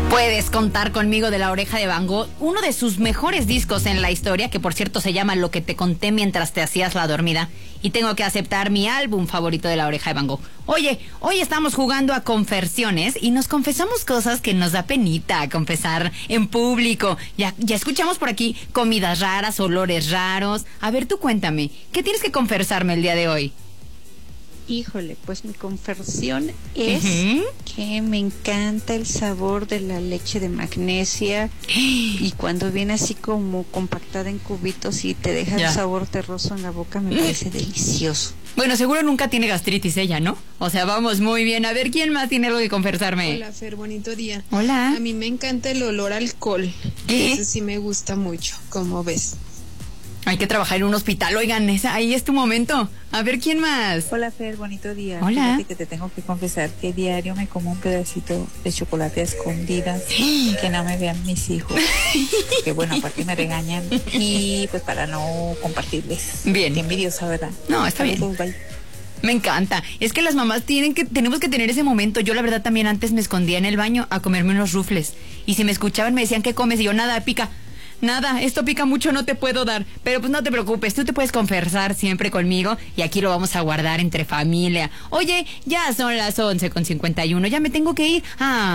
Puedes contar conmigo de La Oreja de Van Gogh, uno de sus mejores discos en la historia, que por cierto se llama Lo que te conté mientras te hacías la dormida. Y tengo que aceptar mi álbum favorito de La Oreja de Van Gogh. Oye, hoy estamos jugando a confesiones y nos confesamos cosas que nos da penita confesar en público. Ya escuchamos por aquí comidas raras, olores raros. A ver, tú cuéntame, ¿qué tienes que confesarme el día de hoy? Híjole, pues mi confesión es que me encanta el sabor de la leche de magnesia y cuando viene así como compactada en cubitos y te deja el sabor terroso en la boca, me parece delicioso. Bueno, seguro nunca tiene gastritis ella, ¿no? O sea, vamos muy bien. A ver, ¿quién más tiene algo que confesarme? Hola, Fer, bonito día. Hola. A mí me encanta el olor a alcohol. ¿Qué? Ese sí me gusta mucho, como ves. Hay que trabajar en un hospital, oigan, ahí es tu momento. A ver, ¿quién más? Hola, Fer, bonito día. Hola. Fíjate que te tengo que confesar que diario me como un pedacito de chocolate a escondidas, que no me vean mis hijos. Que bueno, aparte me regañan y pues para no compartirles. Bien. Qué envidiosa, ¿verdad? No, está bien. Bye. Me encanta. Es que las mamás tenemos que tener ese momento. Yo la verdad también antes me escondía en el baño a comerme unos rufles. Y si me escuchaban me decían, ¿qué comes? Y yo, nada, pica. Nada, esto pica mucho, no te puedo dar. Pero pues no te preocupes, tú te puedes confesar siempre conmigo y aquí lo vamos a guardar entre familia. Oye, ya son las 11:51, ya me tengo que ir.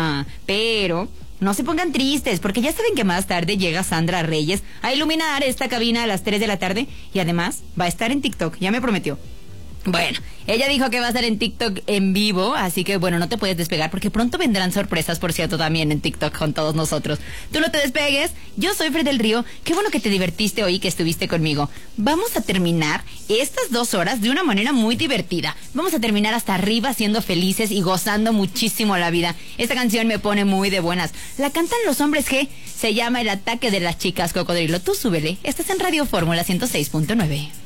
Pero no se pongan tristes, porque ya saben que más tarde llega Sandra Reyes a iluminar esta cabina a las 3 de la tarde y además va a estar en TikTok, ya me prometió. Bueno, ella dijo que va a estar en TikTok en vivo, así que bueno, no te puedes despegar porque pronto vendrán sorpresas, por cierto, también en TikTok con todos nosotros. Tú no te despegues, yo soy Fer del Río, qué bueno que te divertiste hoy, que estuviste conmigo. Vamos a terminar estas 2 horas de una manera muy divertida. Vamos a terminar hasta arriba siendo felices y gozando muchísimo la vida. Esta canción me pone muy de buenas. La cantan los hombres G, se llama El ataque de las chicas cocodrilo. Tú súbele, estás en Radio Fórmula 106.9.